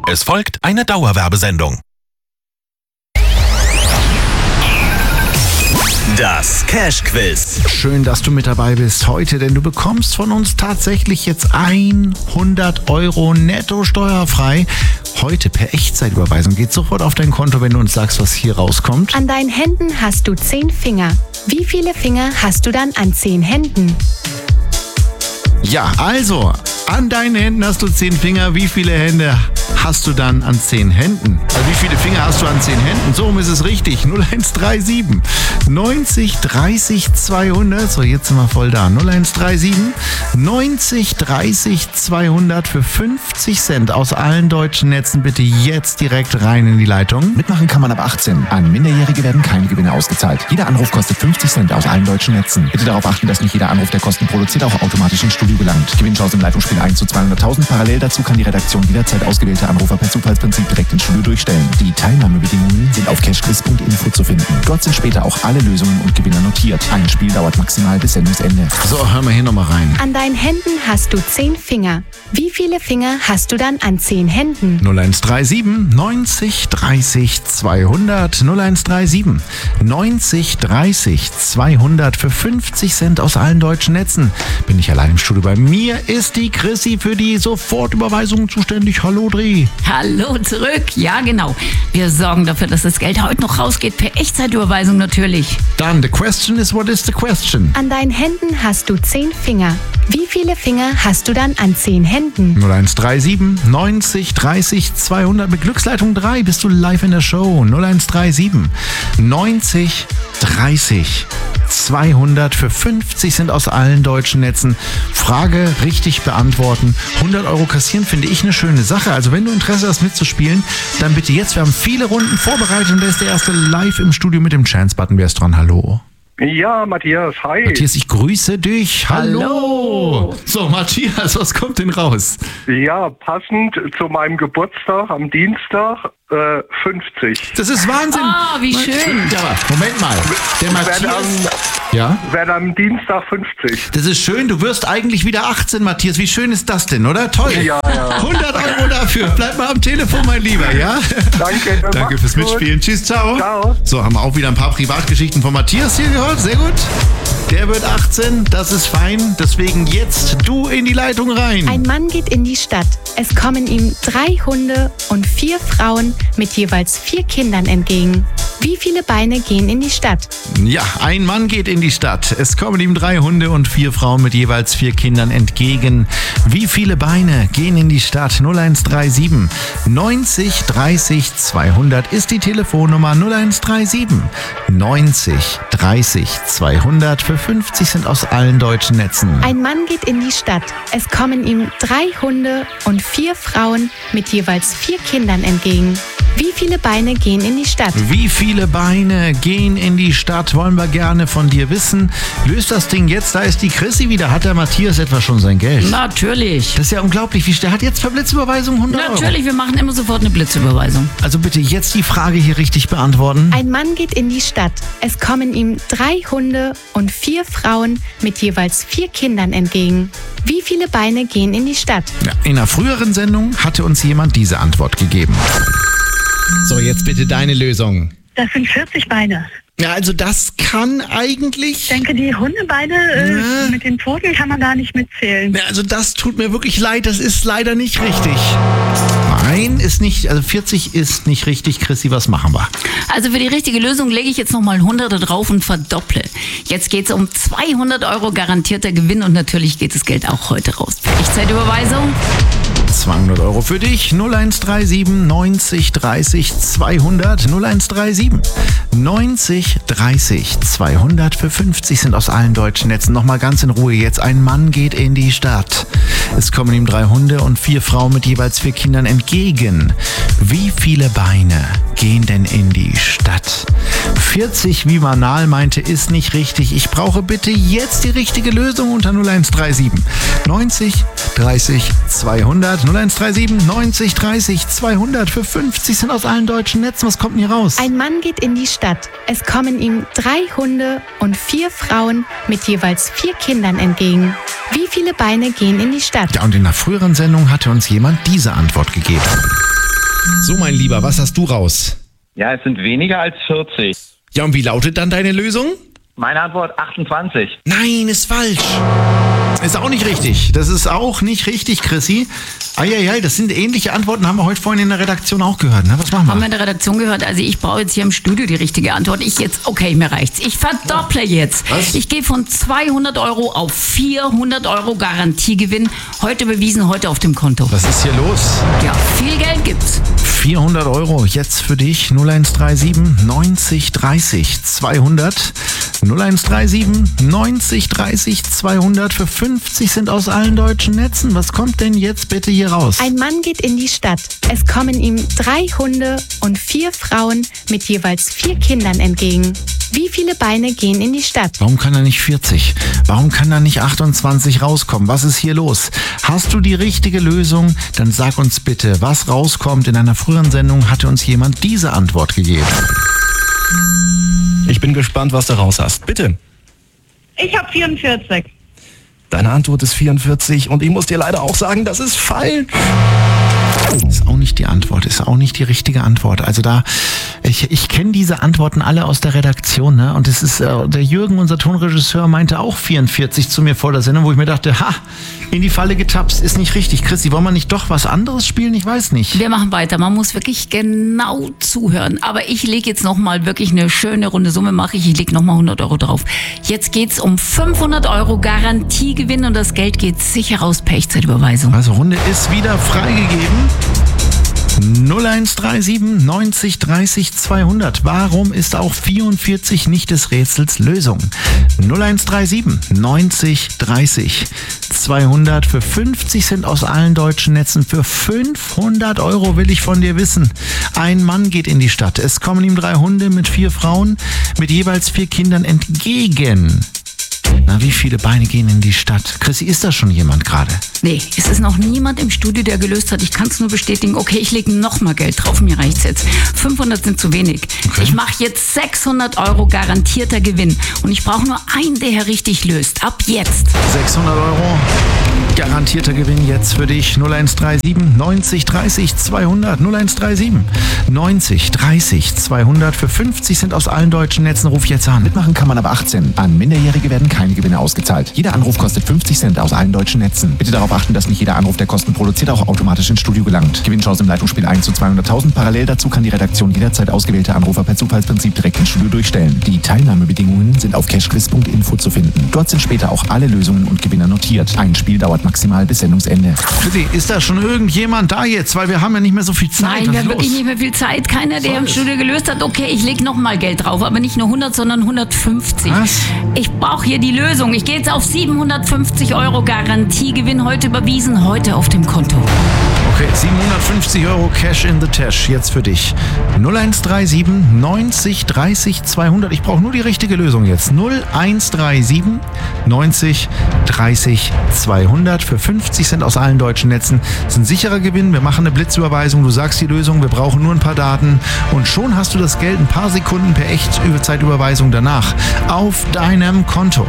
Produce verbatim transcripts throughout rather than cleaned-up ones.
Es folgt eine Dauerwerbesendung. Das Cash-Quiz. Schön, dass du mit dabei bist heute, denn du bekommst von uns tatsächlich jetzt hundert Euro netto steuerfrei. Heute per Echtzeitüberweisung. Geht sofort auf dein Konto, wenn du uns sagst, was hier rauskommt. An deinen Händen hast du zehn Finger. Wie viele Finger hast du dann an zehn Händen? Ja, also, an deinen Händen hast du zehn Finger. Wie viele Hände hast du dann an zehn Händen? Also wie viele Finger hast du an zehn Händen? So ist es richtig. null eins drei sieben neunzig dreißig zweihundert. So, jetzt sind wir voll da. null eins drei sieben neunzig dreißig zweihundert für fünfzig Cent aus allen deutschen Netzen. Bitte jetzt direkt rein in die Leitung. Mitmachen kann man ab achtzehn. An Minderjährige werden keine Gewinne ausgezahlt. Jeder Anruf kostet fünfzig Cent aus allen deutschen Netzen. Bitte darauf achten, dass nicht jeder Anruf, der Kosten produziert, auch automatisch ins Studio gelangt. Gewinnchance im Leitungsspiel eins zu zweihunderttausend. Parallel dazu kann die Redaktion jederzeit ausgewählte Anrufer per Zufallsprinzip direkt ins Studio durchstellen. Die Teilnahmebedingungen sind auf cashquiz punkt info zu finden. Dort sind später auch alle Lösungen und Gewinner notiert. Ein Spiel dauert maximal bis Sendungsende. So, hören wir hier nochmal rein. An deinen Händen hast du zehn Finger. Wie viele Finger hast du dann an zehn Händen? null eins drei sieben neunzig dreißig zweihundert. null eins drei sieben neunzig dreißig zweihundert für fünfzig Cent aus allen deutschen Netzen. Bin ich allein im Studio. Bei mir ist die Chrissy für die Sofortüberweisung zuständig. Hallo, Dri. Hallo zurück. Ja, genau. Wir sorgen dafür, dass das Geld heute noch rausgeht. Per Echtzeitüberweisung natürlich. Dann, the question is, what is the question? An deinen Händen hast du zehn Finger. Wie viele Finger hast du dann an zehn Händen? null eins drei sieben neunzig dreißig zweihundert. Mit Glücksleitung drei bist du live in der Show. null eins drei sieben neunzig dreißig zweihundert für fünfzig Cent aus allen deutschen Netzen. Frage richtig beantworten. hundert Euro kassieren finde ich eine schöne Sache. Also wenn du Interesse hast mitzuspielen, dann bitte jetzt. Wir haben viele Runden vorbereitet und der ist der erste live im Studio mit dem Chance-Button. Wer ist dran? Hallo. Ja, Matthias, hi. Matthias, ich grüße dich. Hallo. Hallo. So, Matthias, was kommt denn raus? Ja, passend zu meinem Geburtstag am Dienstag äh, fünfzig. Das ist Wahnsinn. Ah, wie schön. Ja, aber Moment mal. Der Werd Matthias... am, Ja? werd am Dienstag fünfzig. Das ist schön. Du wirst eigentlich wieder achtzehn, Matthias. Wie schön ist das denn, oder? Toll. Ja, ja. hundert Euro dafür. Bleib mal am Telefon, mein Lieber, ja? Danke. Danke Macht's fürs gut. Mitspielen. Tschüss, ciao. Ciao. So, haben wir auch wieder ein paar Privatgeschichten von Matthias hier gehört. Sehr gut. Der wird achtzehn. Das ist fein. Deswegen jetzt du in die Leitung rein. Ein Mann geht in die Stadt. Es kommen ihm drei Hunde und vier Frauen mit jeweils vier Kindern entgegen. Wie viele Beine gehen in die Stadt? Ja, ein Mann geht in die Stadt. Es kommen ihm drei Hunde und vier Frauen mit jeweils vier Kindern entgegen. Wie viele Beine gehen in die Stadt? null eins drei sieben neunzig dreißig zweihundert ist die Telefonnummer. null eins drei sieben neunzig dreißig zweihundert für fünfzig Cent aus allen deutschen Netzen. Ein Mann geht in die Stadt. Es kommen ihm drei Hunde und vier Frauen mit jeweils vier Kindern entgegen. Wie viele Beine gehen in die Stadt? Wie viele Beine gehen in die Stadt, wollen wir gerne von dir wissen. Löst das Ding jetzt, da ist die Chrissy wieder. Hat der Matthias etwa schon sein Geld? Natürlich. Das ist ja unglaublich. Wie, der hat jetzt per Blitzüberweisung hundert Euro. Natürlich, wir machen immer sofort eine Blitzüberweisung. Also bitte jetzt die Frage hier richtig beantworten. Ein Mann geht in die Stadt. Es kommen ihm drei Hunde und vier Frauen mit jeweils vier Kindern entgegen. Wie viele Beine gehen in die Stadt? Ja, in einer früheren Sendung hatte uns jemand diese Antwort gegeben. So, jetzt bitte deine Lösung. Das sind vierzig Beine. Ja, also das kann eigentlich... Ich denke, die Hundebeine äh, Ja. mit den Pfoten kann man da nicht mitzählen. Ja, also das tut mir wirklich leid, das ist leider nicht richtig. Nein, ist nicht, also vierzig ist nicht richtig. Chrissy, was machen wir? Also für die richtige Lösung lege ich jetzt nochmal hundert drauf und verdopple. Jetzt geht es um zweihundert Euro garantierter Gewinn und natürlich geht das Geld auch heute raus. Per Echtzeitüberweisung. zweihundert Euro für dich. null eins drei sieben neunzig dreißig zweihundert. null eins drei sieben neunzig dreißig zweihundert für fünfzig sind aus allen deutschen Netzen. Nochmal ganz in Ruhe jetzt. Ein Mann geht in die Stadt. Es kommen ihm drei Hunde und vier Frauen mit jeweils vier Kindern entgegen. Wie viele Beine gehen denn in die Stadt? vierzig, wie Manal meinte, ist nicht richtig. Ich brauche bitte jetzt die richtige Lösung unter null eins drei sieben neunzig dreißig zweihundert. null eins drei sieben neunzig dreißig zweihundert für fünfzig sind aus allen deutschen Netzen. Was kommt denn hier raus? Ein Mann geht in die Stadt. Es kommen ihm drei Hunde und vier Frauen mit jeweils vier Kindern entgegen. Wie viele Beine gehen in die Stadt? Ja, und in einer früheren Sendung hatte uns jemand diese Antwort gegeben. So, mein Lieber, was hast du raus? Ja, es sind weniger als vierzig. Ja, und wie lautet dann deine Lösung? Meine Antwort achtundzwanzig. Nein, ist falsch. Ist auch nicht richtig. Das ist auch nicht richtig, Chrissy. Eieiei, das sind ähnliche Antworten, haben wir heute vorhin in der Redaktion auch gehört. Ne? Was machen wir? Haben wir in der Redaktion gehört, also ich brauche jetzt hier im Studio die richtige Antwort. Ich jetzt, okay, mir reicht's. Ich verdopple jetzt. Was? Ich gehe von zweihundert Euro auf vierhundert Euro Garantiegewinn. Heute bewiesen, heute auf dem Konto. Was ist hier los? Ja, viel Geld gibt's. vierhundert Euro jetzt für dich. null eins drei sieben neunzig dreißig zweihundert. null eins drei sieben neunzig dreißig zweihundert für fünfzig sind aus allen deutschen Netzen. Was kommt denn jetzt bitte hier raus? Ein Mann geht in die Stadt. Es kommen ihm drei Hunde und vier Frauen mit jeweils vier Kindern entgegen. Wie viele Beine gehen in die Stadt? Warum kann er nicht vierzig? Warum kann da nicht achtundzwanzig rauskommen? Was ist hier los? Hast du die richtige Lösung? Dann sag uns bitte, was rauskommt. In einer früheren Sendung hatte uns jemand diese Antwort gegeben. Ich bin gespannt, was du raus hast. Bitte. Ich habe vierundvierzig. Deine Antwort ist vierundvierzig und ich muss dir leider auch sagen, das ist falsch. Ist auch nicht die Antwort, ist auch nicht die richtige Antwort. Also da, ich, ich kenne diese Antworten alle aus der Redaktion, ne? Und es ist, äh, der Jürgen, unser Tonregisseur, meinte auch vierundvierzig zu mir vor der Sendung, wo ich mir dachte, ha, in die Falle getapst, ist nicht richtig. Christi, wollen wir nicht doch was anderes spielen? Ich weiß nicht. Wir machen weiter. Man muss wirklich genau zuhören. Aber ich lege jetzt nochmal wirklich eine schöne runde Summe, mache ich. Ich lege nochmal hundert Euro drauf. Jetzt geht's um fünfhundert Euro Garantiegewinn und das Geld geht sicher raus per Echtzeitüberweisung. Also Runde ist wieder freigegeben. null eins drei sieben neunzig dreißig zweihundert. Warum ist auch vierundvierzig nicht des Rätsels Lösung? null eins drei sieben neunzig dreißig zweihundert. Für fünfzig sind aus allen deutschen Netzen. Für fünfhundert Euro will ich von dir wissen. Ein Mann geht in die Stadt. Es kommen ihm drei Hunde mit vier Frauen mit jeweils vier Kindern entgegen. Na, wie viele Beine gehen in die Stadt? Chrissy, ist da schon jemand gerade? Nee, es ist noch niemand im Studio, der gelöst hat. Ich kann es nur bestätigen. Okay, ich lege noch mal Geld drauf. Mir reicht's jetzt. fünfhundert sind zu wenig. Okay. Ich mache jetzt sechshundert Euro garantierter Gewinn. Und ich brauche nur einen, der hier richtig löst. Ab jetzt. sechshundert Euro. Garantierter Gewinn jetzt für dich. null eins drei sieben neunzig dreißig zweihundert. null eins drei sieben neunzig dreißig zweihundert. Für fünfzig sind aus allen deutschen Netzen. Ruf jetzt an. Mitmachen kann man ab achtzehn. An Minderjährige werden keine Gewinne ausgezahlt. Jeder Anruf kostet fünfzig Cent aus allen deutschen Netzen. Bitte darauf achten, dass nicht jeder Anruf, der Kosten produziert, auch automatisch ins Studio gelangt. Gewinnchance im Leitungsspiel eins zu zweihunderttausend. Parallel dazu kann die Redaktion jederzeit ausgewählte Anrufer per Zufallsprinzip direkt ins Studio durchstellen. Die Teilnahmebedingungen sind auf cashquiz punkt info zu finden. Dort sind später auch alle Lösungen und Gewinner notiert. Ein Spiel dauert maximal bis Sendungsende. Chrissy, ist da schon irgendjemand da jetzt? Weil wir haben ja nicht mehr so viel Zeit. Nein, Was wir ist haben wirklich los? nicht mehr viel Zeit. Keiner, der im Studio gelöst hat. Okay, ich lege noch mal Geld drauf. Aber nicht nur hundert, sondern hundertfünfzig. Was? Ich brauche hier die Lösung. Ich gehe jetzt auf siebenhundertfünfzig Euro Garantiegewinn. Heute überwiesen, heute auf dem Konto. Okay, siebenhundertfünfzig Euro Cash in the Tash jetzt für dich. null eins drei sieben neunzig dreißig zweihundert. Ich brauche nur die richtige Lösung jetzt. null eins drei sieben neunzig dreißig zweihundert. Für fünfzig sind aus allen deutschen Netzen. Das ist ein sicherer Gewinn. Wir machen eine Blitzüberweisung. Du sagst die Lösung. Wir brauchen nur ein paar Daten. Und schon hast du das Geld ein paar Sekunden per Echtzeitüberweisung danach auf deinem Konto.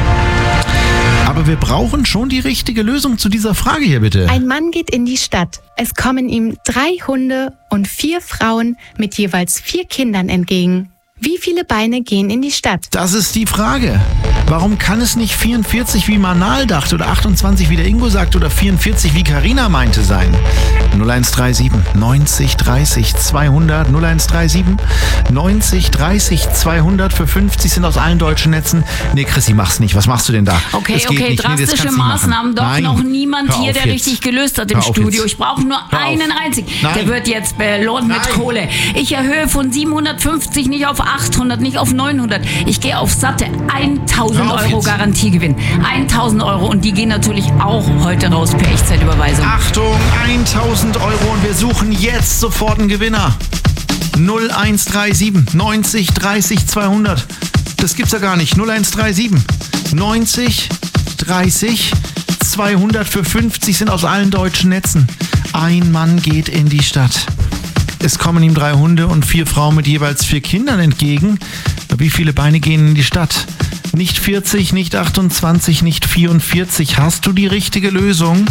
Aber wir brauchen schon die richtige Lösung zu dieser Frage hier, bitte. Ein Mann geht in die Stadt. Es kommen ihm drei Hunde und vier Frauen mit jeweils vier Kindern entgegen. Wie viele Beine gehen in die Stadt? Das ist die Frage. Warum kann es nicht vierundvierzig wie Manal dachte oder achtundzwanzig wie der Ingo sagt oder vierundvierzig wie Carina meinte sein? null eins drei sieben neunzig dreißig zweihundert. null eins drei sieben neunzig dreißig zweihundert. Für fünfzig sind aus allen deutschen Netzen. Nee, Chrissy, mach's nicht. Was machst du denn da? Okay, Das geht okay, nicht. Nee, das drastische kannst du nicht machen. Maßnahmen. Doch Nein. noch niemand Hör hier, auf der jetzt. richtig gelöst hat im Hör auf Studio. jetzt. Ich brauche nur Hör auf. einen einzigen. Nein. Der wird jetzt belohnt mit Nein. Kohle. Ich erhöhe von siebenhundertfünfzig nicht auf achthundert, nicht auf neunhundert. Ich gehe auf satte tausend Hör auf Euro jetzt. Garantiegewinn. tausend Euro und die gehen natürlich auch heute raus per Echtzeitüberweisung. Achtung, tausend Euro und wir suchen jetzt sofort einen Gewinner. null eins drei sieben neunzig dreißig zweihundert. Das gibt's ja gar nicht. null eins drei sieben neunzig dreißig zweihundert. Für fünfzig sind aus allen deutschen Netzen. Ein Mann geht in die Stadt. Es kommen ihm drei Hunde und vier Frauen mit jeweils vier Kindern entgegen. Wie viele Beine gehen in die Stadt? Nicht vierzig, nicht achtundzwanzig, nicht vierundvierzig. Hast du die richtige Lösung?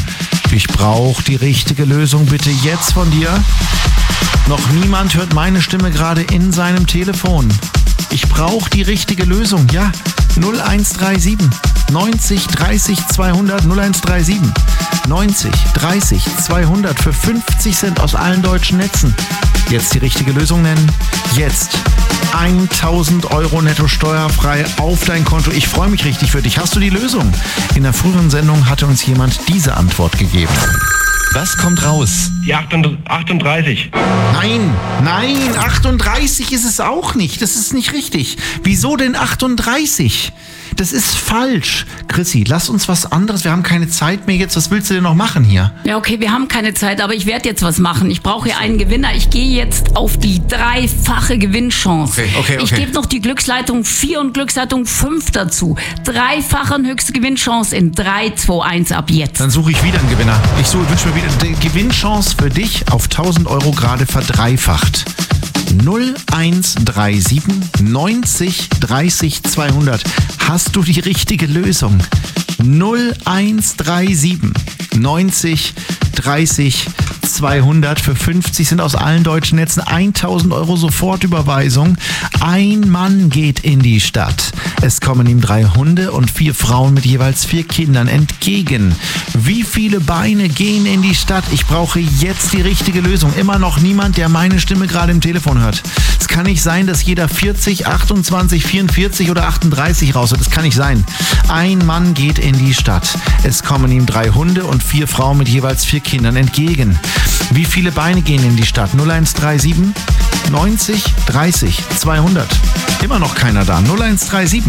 Ich brauche die richtige Lösung bitte jetzt von dir. Noch niemand hört meine Stimme gerade in seinem Telefon. Ich brauche die richtige Lösung, ja. null eins drei sieben neunzig dreißig zweihundert null eins drei sieben neunzig dreißig zweihundert für fünfzig Cent aus allen deutschen Netzen. Jetzt die richtige Lösung nennen. Jetzt tausend Euro netto steuerfrei auf dein Konto. Ich freue mich richtig für dich. Hast du die Lösung? In der früheren Sendung hatte uns jemand diese Antwort gegeben. Was kommt raus? Die achtunddreißig. Nein, nein, achtunddreißig ist es auch nicht. Das ist nicht richtig. Wieso denn achtunddreißig? Das ist falsch. Chrissy, lass uns was anderes. Wir haben keine Zeit mehr jetzt. Was willst du denn noch machen hier? Ja, okay, wir haben keine Zeit, aber ich werde jetzt was machen. Ich brauche hier einen Gewinner. Ich gehe jetzt auf die dreifache Gewinnchance. Okay, okay, okay. Ich gebe noch die Glücksleitung vier und Glücksleitung fünf dazu. Dreifache höchste Gewinnchance in drei, zwei, eins ab jetzt. Dann suche ich wieder einen Gewinner. Ich suche, wünsche mir wieder die Gewinnchance für dich auf tausend Euro gerade verdreifacht. null eins drei sieben neunzig dreißig zweihundert. Hast du die richtige Lösung? null eins drei sieben neunzig dreißig zweihundert für fünfzig sind aus allen deutschen Netzen tausend Euro Sofortüberweisung. Ein Mann geht in die Stadt. Es kommen ihm drei Hunde und vier Frauen mit jeweils vier Kindern entgegen. Wie viele Beine gehen in die Stadt? Ich brauche jetzt die richtige Lösung. Immer noch niemand, der meine Stimme gerade im Telefon hört. Es kann nicht sein, dass jeder vierzig, achtundzwanzig, vierundvierzig oder achtunddreißig raushört. Das kann nicht sein. Ein Mann geht in die Stadt. Es kommen ihm drei Hunde und vier Frauen mit jeweils vier Kindern entgegen. Wie viele Beine gehen in die Stadt? null eins drei sieben neunzig dreißig zweihundert. Immer noch keiner da. null eins drei sieben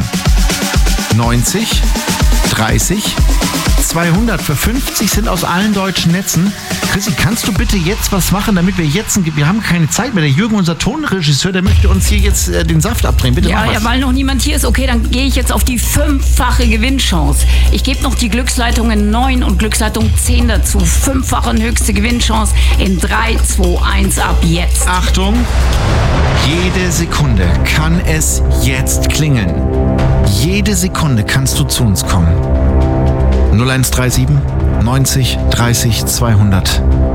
neunzig dreißig zweihundert für fünfzig sind aus allen deutschen Netzen. Chrissy, kannst du bitte jetzt was machen, damit wir jetzt, wir haben keine Zeit mehr. Der Jürgen, unser Tonregisseur, der möchte uns hier jetzt äh, den Saft abdrehen. Bitte ja, mach was. Ja, weil noch niemand hier ist. Okay, dann gehe ich jetzt auf die fünffache Gewinnchance. Ich gebe noch die Glücksleitungen neun und Glücksleitung zehn dazu. Fünffache höchste Gewinnchance in drei, zwei, eins ab jetzt. Achtung, jede Sekunde kann es jetzt klingeln. Jede Sekunde kannst du zu uns kommen. null eins drei sieben neunzig dreißig zweihundert.